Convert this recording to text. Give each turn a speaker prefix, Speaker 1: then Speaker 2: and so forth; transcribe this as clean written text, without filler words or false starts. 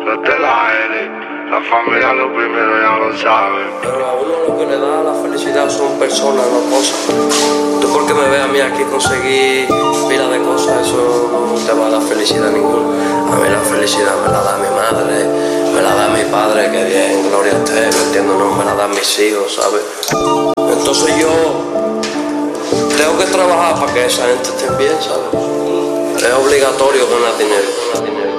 Speaker 1: los de la L, la familia lo primero ya lo saben.
Speaker 2: Pero a uno lo que le da la felicidad son personas, no cosas. Tú porque me ves a mí aquí conseguir pila de cosas, eso no te va a dar felicidad ninguna. A mí la felicidad me la da mi madre, me la da mi padre, que Dios en gloria esté, ¿me entiendes? No me la dan mis hijos, ¿sabes? Entonces yo tengo que trabajar para que esa gente esté bien, ¿sabes? Es obligatorio ganar dinero.